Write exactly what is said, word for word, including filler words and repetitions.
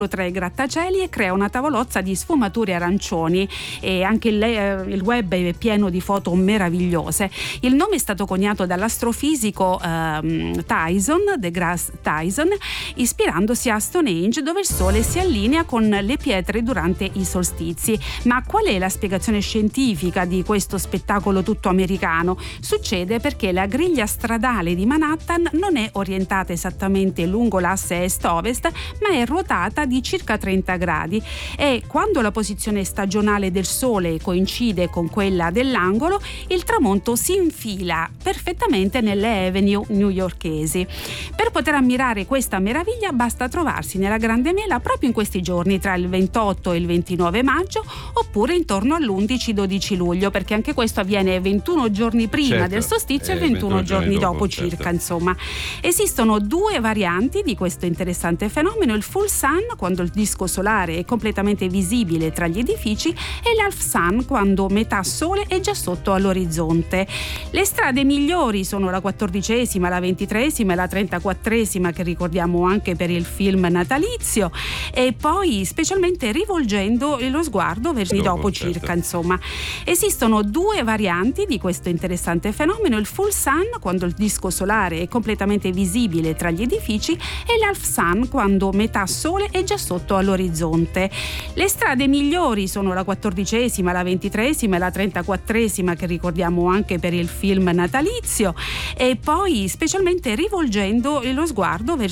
tra i grattacieli e crea una tavolozza di sfumature arancioni, e anche il, il web è pieno di foto meravigliose. Il nome è stato coniato dall'astrofisico ehm, Tyson, deGrasse Tyson, ispirandosi a Stonehenge, dove il Sole si allinea con le pietre durante i solstizi. Ma qual è la spiegazione scientifica di questo spettacolo tutto americano? Succede perché la griglia stradale di Manhattan non è orientata esattamente lungo l'asse est-ovest, ma è ruotata di circa trenta gradi, e quando la posizione stagionale del Sole coincide con quella dell'angolo, il tramonto si infila perfettamente nelle avenue newyorkesi. Per poter ammirare questa meraviglia basta trovarsi nella Grande Mela proprio in questi giorni, tra il ventotto e il ventinove maggio, oppure intorno all'undici dodici luglio, perché anche questo avviene ventuno giorni prima certo, del solstizio e e ventuno giorni dopo, dopo circa, certo. insomma. Esistono due varianti di questo interessante fenomeno: il full sun, quando il disco solare è completamente visibile tra gli edifici, e l'half sun, quando metà sole è già sotto all'orizzonte. Le strade migliori sono la quattordicesima, la ventitreesima e la trentaquattresima, che ricordiamo anche per il film natalizio, e poi specialmente rivolgendo lo sguardo verso dopo, dopo certo. circa, insomma. Esistono due varianti di questo interessante fenomeno: il full sun, quando il disco solare è completamente visibile tra gli edifici, e l'half sun, quando metà sole è già sotto all'orizzonte. Le strade migliori sono la quattordicesima, la ventitreesima e la trentaquattresima, che ricordiamo anche per il film natalizio, e poi specialmente rivolgendo lo sguardo verso